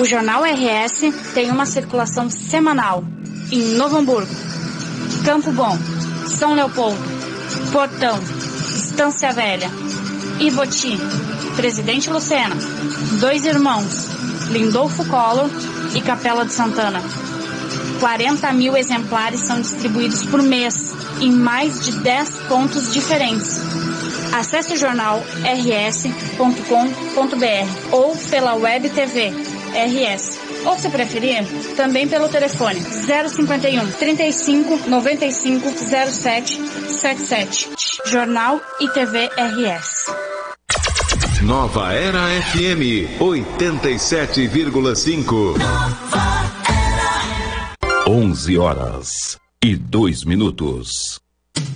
O Jornal RS tem uma circulação semanal em Novo Hamburgo, Campo Bom, São Leopoldo, Portão, Estância Velha, Ivoti, Presidente Lucena, Dois Irmãos, Lindolfo Collor e Capela de Santana. 40 mil exemplares são distribuídos por mês em mais de 10 pontos diferentes. Acesse o jornal rs.com.br ou pela Web TV RS. Ou, se preferir, também pelo telefone 051 35 95 07 77. Jornal e TV RS. Nova Era FM 87,5. 11 horas e 2 minutos.